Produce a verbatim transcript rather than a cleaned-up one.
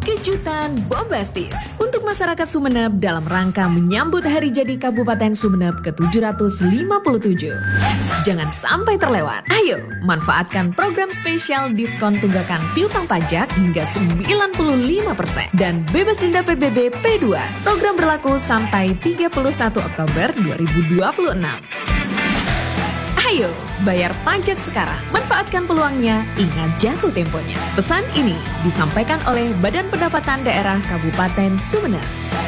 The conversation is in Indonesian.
kejutan bombastis untuk masyarakat Sumeneb dalam rangka menyambut Hari Jadi Kabupaten Sumeneb ke tujuh ratus lima puluh tujuh. Jangan sampai terlewat. Ayo, manfaatkan program spesial diskon tunggakan piutang pajak hingga sembilan puluh lima persen dan bebas denda P B B P dua. Program berlaku sampai tiga puluh satu Oktober dua ribu dua puluh enam. Ayo, bayar pajak sekarang. Manfaatkan peluangnya, ingat jatuh temponya. Pesan ini disampaikan oleh Badan Pendapatan Daerah Kabupaten Sumeneb.